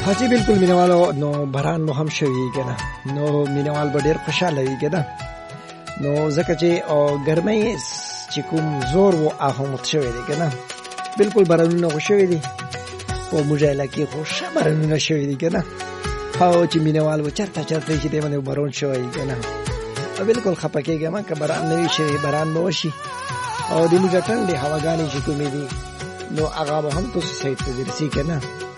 حاجی بالکل مینوالو نو باران مو هم شوی کنه نو مینوال به ډیر خوشاله وي کنه نو ځکه چې ګرمۍ چې کوم زور وو هغه مت شوی دی کنه بالکل بارانونه خو شوی دی او موږ علاقې خو بارانونه شوی دی کنه او چې مینوال و چرته چې دې باندې بارون شوی کنه بالکل خپکیږه ما که باران نه وي شوی باران به وشي او د موږ ټنډې هواګانې چې کومې دي نو هغه به هم تاسو سایت ته درسي کنه